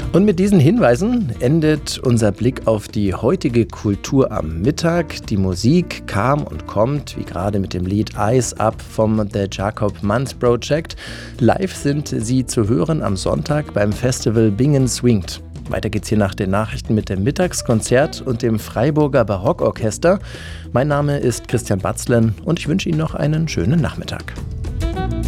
Und mit diesen Hinweisen endet unser Blick auf die heutige Kultur am Mittag. Die Musik kam und kommt, wie gerade mit dem Lied Eyes Up vom The Jacob Manz Project. Live sind sie zu hören am Sonntag beim Festival Bingen Swingt. Weiter geht's hier nach den Nachrichten mit dem Mittagskonzert und dem Freiburger Barockorchester. Mein Name ist Christian Batzlen und ich wünsche Ihnen noch einen schönen Nachmittag.